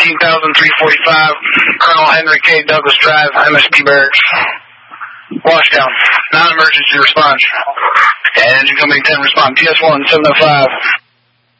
18,345, Colonel Henry K. Douglas Drive, MSP Barracks. Washdown. Non-emergency response. Engine Company 10 respond. PS1 705.